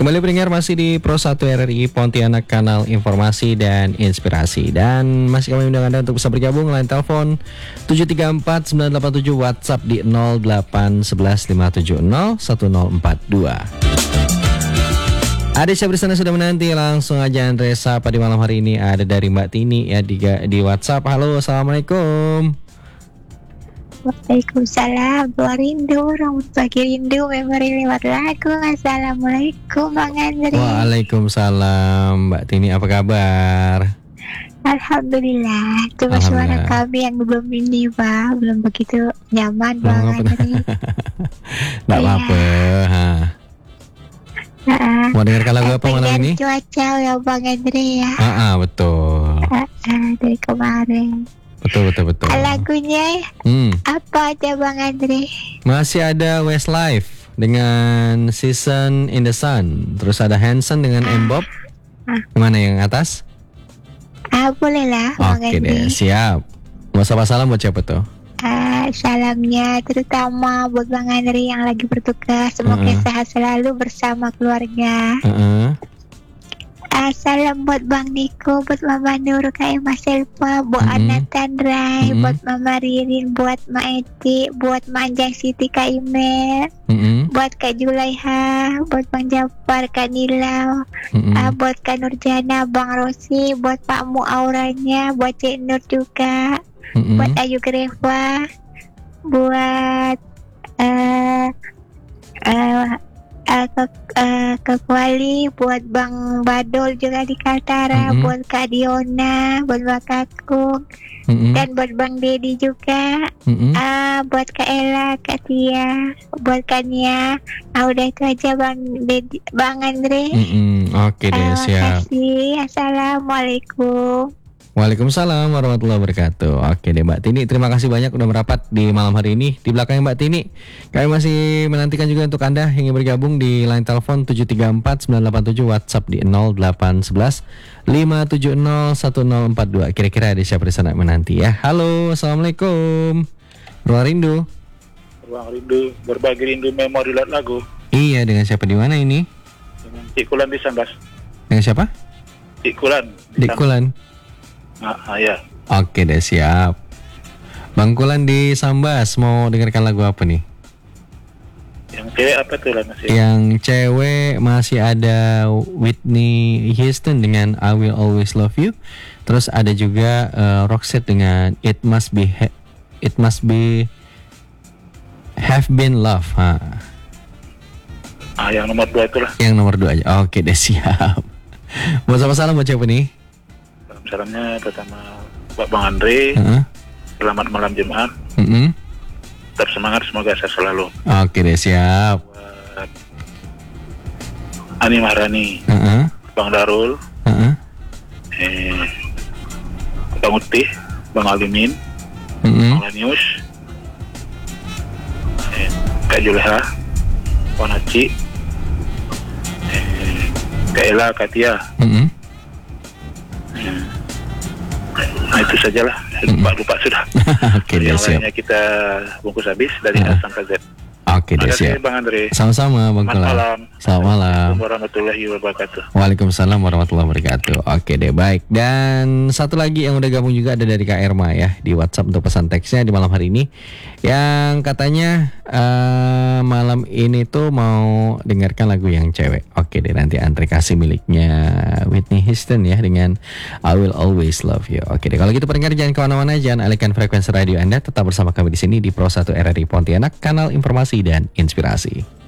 Kembali pendengar masih di Pro 1 RRI Pontianak, kanal informasi dan inspirasi. Dan masih kami undang Anda untuk bisa bergabung. Line telepon 734-987, WhatsApp di 0811-570-1042. Ada siapa di sana sudah menanti? Langsung aja Andre sapa di malam hari ini. Ada dari Mbak Tini ya di WhatsApp. Halo, assalamualaikum. Waalaikumsalam, dua rindu, rambut pagi rindu, memori lewat lagu. Assalamualaikum Bang Andre. Waalaikumsalam Mbak Tini, apa kabar? Alhamdulillah. Cuma suara kami yang belum ini Pak, belum begitu nyaman Bang Andre. Nggak apa-apa. Mau dengarkan lagu apa malam ini? Cuaca ya Bang Andre ya. Betul. Dari kemarin. Betul. Lagunya apa aja Bang Andre? Masih ada Westlife dengan Season in the Sun. Terus ada Hanson dengan Mbop. Gimana yang atas? Boleh lah Bang Oke Andre. deh, siap. Mau sapa salam buat siapa tuh? Salamnya terutama buat Bang Andre yang lagi bertugas. Semoga sehat selalu bersama keluarga. Salam buat Bang Niko, buat Mama Nur, Kak Mas Selva, buat Ana Tandrai, buat Mama Ririn, buat Ma Eti, buat Ma Anjang Siti, Kak Imer, buat Kak Julaiha, buat Bang Jafar, Kak Nila, buat Kak Nurjana, Bang Rosi, buat Pak Mu Auranya, buat Cik Nur juga, buat Ayu Greva, buat ke Kuali, buat Bang Badol juga di Kaltara, buat Kak Diona, buat Bang Kakung, dan buat Bang Dedi juga, buat Kak Ella, Kak Tia, buat Kak Nia. Udah itu aja Bang Dedi, Bang Andre. Oke deh, siap. Terima kasih. Assalamualaikum. Waalaikumsalam warahmatullahi wabarakatuh. Oke deh Mbak Tini, terima kasih banyak udah merapat di malam hari ini. Di belakangnya Mbak Tini, kami masih menantikan juga untuk Anda yang ingin bergabung di line telepon 734-987, WhatsApp di 0811-570-1042. Kira-kira ada siapa di sana menanti ya. Halo, assalamualaikum. Ruang rindu. Ruang rindu, berbagi rindu, memori lagu. Iya, dengan siapa di mana ini? Dengan Cik Kulan di Sambas. Dengan siapa? Cik Kulan. Dik Kulan. Ya. Oke deh, siap. Bang Kulan di Sambas, mau dengarkan lagu apa nih? Yang cewek apa tuh lah masih? Yang cewek masih ada Whitney Houston dengan I Will Always Love You. Terus ada juga Roxette dengan It Must Be Have Been Love. Yang nomor 2 itulah. Yang nomor 2 aja. Oke deh, siap. Mau salam buat siapa nih? Salamnya pertama buat Bang Andre. Selamat malam Jumat. Tetap semangat, semoga saya selalu. Oke deh, siap. Buat Ani Maharani, Bang Darul, Bang Utih, Bang Alimin, Bang Lanius, Kak Julha, Bang Haji, Kak Ella, Kak Tia. Nah itu sajalah, lupa sudah. Oke deh, yang siap. lainnya kita bungkus habis dari A sampai Z. Oke deh, siap. Bang Andre. Sama-sama Bang Kulan. Selamat malam. Warahmatullahi wabarakatuh. Waalaikumsalam warahmatullahi wabarakatuh. Oke deh, baik. Dan satu lagi yang udah gabung juga ada dari Kak Erma ya, di WhatsApp untuk pesan teksnya di malam hari ini, yang katanya malam ini tuh mau dengarkan lagu yang cewek. Oke deh, nanti Andre kasih miliknya Whitney Houston ya dengan I Will Always Love You. Oke deh, kalau gitu pendengar jangan kemana-mana, jangan alihkan frekuensi radio Anda, tetap bersama kami di sini di Pro 1 RRI Pontianak, kanal informasi dan inspirasi.